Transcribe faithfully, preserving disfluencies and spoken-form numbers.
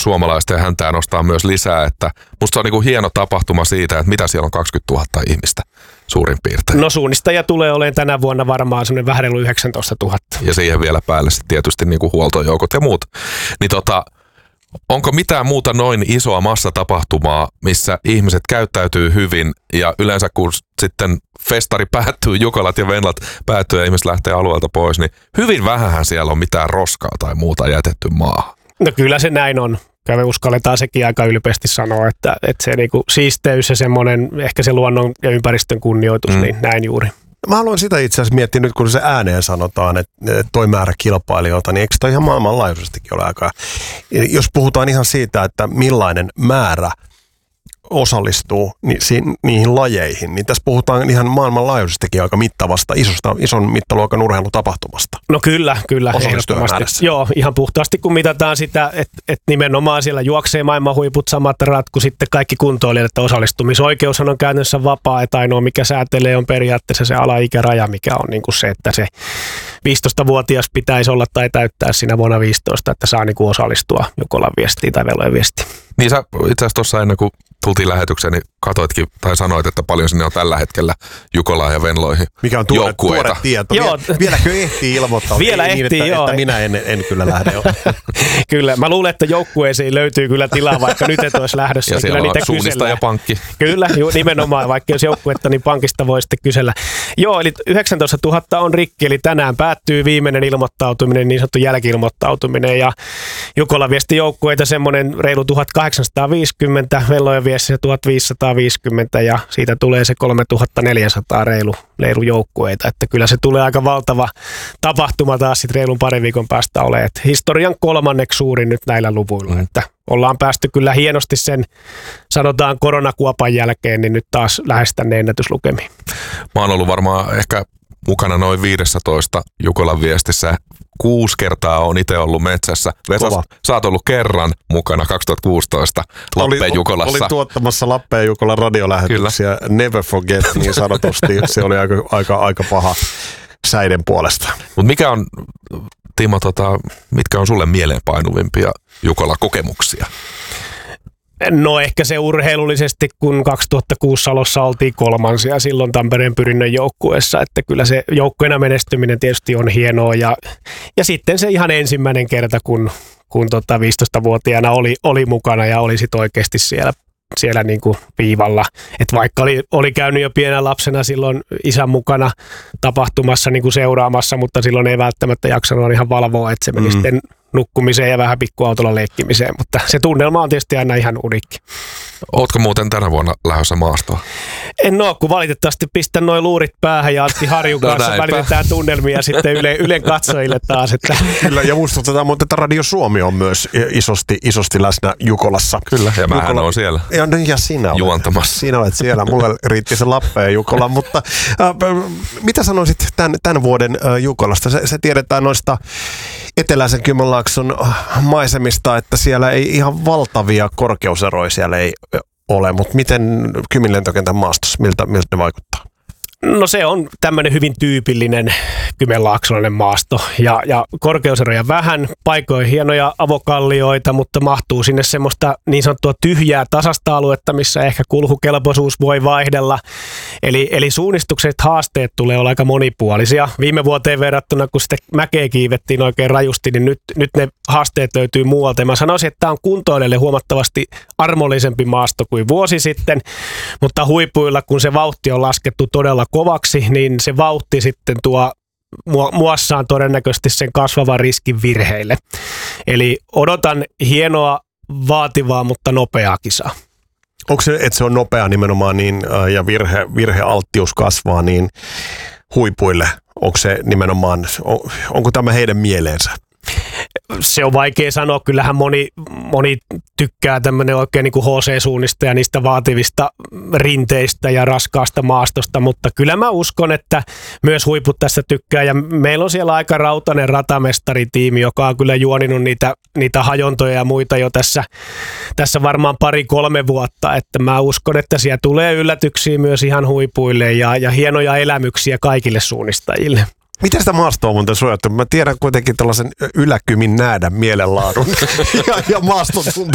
suomalaisten häntää nostaa myös lisää, että musta se on niinku hieno tapahtuma siitä, että mitä siellä on kaksikymmentätuhatta ihmistä suurin piirtein. No suunnistajia tulee olemaan tänä vuonna varmaan semmoinen vähän reilu yhdeksäntoistatuhatta. Ja siihen vielä päälle sitten tietysti niinku huoltojoukot ja muut. Niin tota, onko mitään muuta noin isoa massatapahtumaa, missä ihmiset käyttäytyy hyvin ja yleensä kun sitten festari päättyy, Jukolat ja Venlat päättyy ja ihmiset lähtee alueelta pois, niin hyvin vähähän siellä on mitään roskaa tai muuta jätetty maahan. No kyllä se näin on. Me uskalletaan sekin aika ylpeästi sanoa, että, että se niinku siisteys ja semmoinen, ehkä se luonnon ja ympäristön kunnioitus, mm. niin näin juuri. Mä haluan sitä itse asiassa miettiä nyt, kun se ääneen sanotaan, että toi määrä kilpailijoita, niin eikö toi ihan maailmanlaajuisestikin ole aika? Jos puhutaan ihan siitä, että millainen määrä osallistuu ni, si, niihin lajeihin, niin tässä puhutaan ihan maailmanlaajuisestikin aika mittavasta, isosta, ison mittaluokan urheilutapahtumasta. No kyllä, kyllä. Ehdottomasti. Joo, ihan puhtaasti kun mitataan sitä, että, että nimenomaan siellä juoksee maailman huiput samat rat kuin sitten kaikki kuntoilijat, että osallistumisoikeushan on käytännössä vapaa, että ainoa mikä säätelee on periaatteessa se alaikäraja, mikä on niin kuin se, että se viisitoistavuotias pitäisi olla tai täyttää siinä vuonna viisitoista, että saa niin kuin osallistua Jukolan viestiin tai Velojen viestiin. Niin sä itse asiassa tuossa ennen kuin tultiin lähetykseen, niin katoitkin tai sanoit, että paljon sinne on tällä hetkellä Jukolaan ja Venloihin mikä on tuore, tuore tieto. Joo. Vieläkö ehtii ilmoittaa? Vielä niin, ehtii, että, joo. Että minä en, en kyllä lähde. Kyllä, mä luulen, että joukkueeseen löytyy kyllä tilaa, vaikka nyt et olisi lähdössä. Ja siellä kyllä on suunnista ja pankki. Kyllä, ju, nimenomaan, vaikka jos joukkuetta, niin pankista voi sitten kysellä. Joo, eli yhdeksäntoistatuhatta on rikki, eli tänään päättyy viimeinen ilmoittautuminen, niin sanottu jälki-ilmoittautuminen, ja Jukolan viestijoukkueita semmoinen reilu tuhatkahdeksansataaviisikymmentä, Venlojen viestissä tuhatviisisataaviisikymmentä, ja siitä tulee se kolmetuhattaneljäsataa reilu, reilu joukkueita, että kyllä se tulee aika valtava tapahtuma taas sitten reilun parin viikon päästä olemaan, että historian kolmanneksi suurin nyt näillä luvuilla, mm. että ollaan päästy kyllä hienosti sen, sanotaan koronakuopan jälkeen, niin nyt taas lähes tänne ennätyslukemiin. Mä oon ollut varmaan ehkä mukana noin viisitoista Jukolan viestissä. Kuusi kertaa on itse ollut metsässä. Vesa, sä oot ollut kerran mukana kaksituhattakuusitoista Lappeen Jukolassa. Oli tuottamassa Lappeen Jukolan radiolähetyksiä. Kyllä. Never forget, niin sanotusti. Se oli aika, aika, aika paha säiden puolesta. Mut mikä on, Timo, tota, mitkä on sulle mieleenpainuvimpia Jukola-kokemuksia? No ehkä se urheilullisesti, kun kaksituhattakuusi Salossa oltiin kolmansia silloin Tampereen Pyrinnön joukkueessa, että kyllä se joukkueena menestyminen tietysti on hienoa ja, ja sitten se ihan ensimmäinen kerta, kun, kun tota viisitoistavuotiaana oli, oli mukana ja oli sit oikeasti siellä, siellä niin kuin viivalla. Et vaikka oli, oli käynyt jo pienä lapsena silloin isän mukana tapahtumassa niin kuin seuraamassa, mutta silloin ei välttämättä jaksanut ihan valvoa, että se meni mm. sitten nukkumiseen ja vähän pikkuautolla leikkimiseen, mutta se tunnelma on tietysti aina ihan unikki. Ootko muuten tänä vuonna lähdössä maastoon? En oo, kun valitettavasti pistän noin luurit päähän ja Antti Harjun kanssa no välitetään tunnelmia sitten Yle, Ylen katsojille taas. Että. Kyllä, ja muistutetaan, mutta että Radio Suomi on myös isosti, isosti läsnä Jukolassa. Kyllä, ja mähän Jukola... on siellä ja, ja sinä olet, juontamassa. Sinä olet siellä, mulle riitti se Lappeen Jukola, mutta äh, mitä sanoisit tämän, tämän vuoden äh, Jukolasta? Se, se tiedetään noista eteläisen Kymenlaakson maisemista, että siellä ei ihan valtavia korkeuseroja siellä ei ole, mutta miten Kymin lentokentän maastossa, miltä, miltä ne vaikuttaa? No se on tämmöinen hyvin tyypillinen kymenlaaksolainen maasto ja, ja korkeuseroja vähän, paikoin hienoja avokallioita, mutta mahtuu sinne semmoista niin sanottua tyhjää tasasta aluetta, missä ehkä kulkukelpoisuus voi vaihdella. Eli, eli suunnistukset, haasteet tulee olla aika monipuolisia. Viime vuoteen verrattuna, kun sitten mäkeä kiivettiin oikein rajusti, niin nyt, nyt ne haasteet löytyy muualta. Ja mä sanoisin, että tämä on kuntoilijalle huomattavasti armollisempi maasto kuin vuosi sitten, mutta huipuilla, kun se vauhti on laskettu todella kovaksi, niin se vauhti sitten tuo muassaan todennäköisesti sen kasvavan riskin virheille. Eli odotan hienoa, vaativaa, mutta nopeaa kisaa. Onko se, että se on nopea nimenomaan niin, ja virhe, virhealttius kasvaa niin huipuille? Onko se nimenomaan, on, onko tämä heidän mieleensä? Se on vaikea sanoa. Kyllähän moni, moni tykkää tämmöinen oikein niin kuin H C-suunnista ja niistä vaativista rinteistä ja raskaasta maastosta, mutta kyllä mä uskon, että myös huiput tässä tykkää. Ja meillä on siellä aika rautainen ratamestaritiimi, joka on kyllä juoninut niitä, niitä hajontoja ja muita jo tässä, tässä varmaan pari-kolme vuotta. Että mä uskon, että siellä tulee yllätyksiä myös ihan huipuille ja, ja hienoja elämyksiä kaikille suunnistajille. Miten sitä maastoa on muuten suojattu? Mä tiedän kuitenkin tällaisen yläkymin näädän mielenlaadun ja, ja maaston